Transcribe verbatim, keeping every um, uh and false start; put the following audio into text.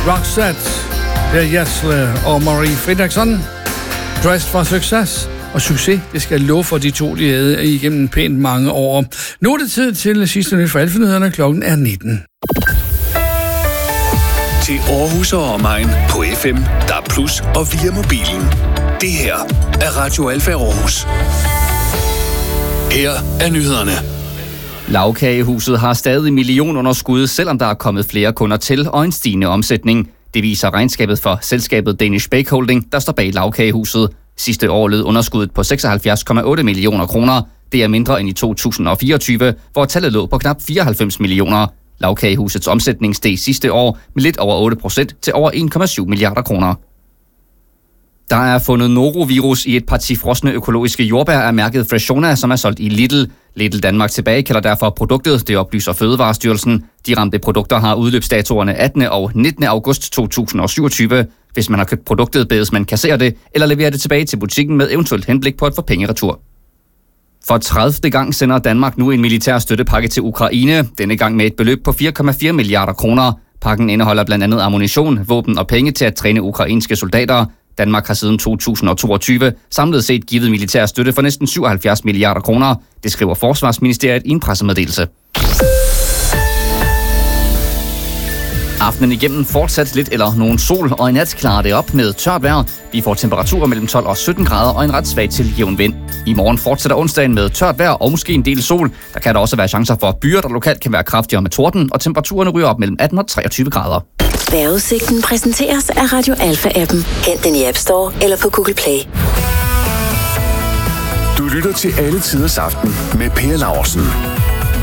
Roxette, Per Gessle og Marie Fredriksson. Dressed for Success. Og succes, det skal love for de to, de havde igennem pænt mange år. Nu er det tid til sidste nyt for Alfa-nyhederne. Klokken er nitten. Til Aarhus og omegn på F M, D A B plus og via mobilen. Det her er Radio Alfa Aarhus. Her er nyhederne. Lagkagehuset har stadig millionunderskud, selvom der er kommet flere kunder til og en stigende omsætning. Det viser regnskabet for selskabet Danish Bake Holding, der står bag Lagkagehuset. Sidste år lød underskuddet på seksoghalvfjerds komma otte millioner kroner. Det er mindre end i to tusind og fireogtyve, hvor tallet lå på knap fireoghalvfems millioner. Lagkagehusets omsætning steg sidste år med lidt over otte procent til over en komma syv milliarder kroner. Der er fundet norovirus i et parti frosne økologiske jordbær af mærket Freshona, som er solgt i Lidl. Lidl Danmark tilbage kalder derfor produktet, det oplyser Fødevarestyrelsen. De ramte produkter har udløbsdatoerne attende og nittende august to tusind og syvogtyve. Hvis man har købt produktet, bedes man kassere det eller levere det tilbage til butikken med eventuelt henblik på at få penge retur. For tredivte gang sender Danmark nu en militær støttepakke til Ukraine, denne gang med et beløb på fire komma fire milliarder kroner. Pakken indeholder blandt andet ammunition, våben og penge til at træne ukrainske soldater. Danmark har siden to tusind og toogtyve samlet set givet militær støtte for næsten syvoghalvfjerds milliarder kroner. Det skriver Forsvarsministeriet i en pressemeddelelse. Aftenen igennem fortsat lidt eller nogen sol, og i nat klarer det op med tørt vejr. Vi får temperaturer mellem tolv og sytten grader og en ret svag til jævn vind. I morgen fortsætter onsdagen med tørt vejr og måske en del sol. Der kan der også være chancer for byer, der lokalt kan være kraftigere med torden, og temperaturerne ryger op mellem atten og treogtyve grader. Vejrudsigten præsenteres af Radio Alfa-appen. Hent den i App Store eller på Google Play. Du lytter til Alle Tiders Aften med Per Laursen.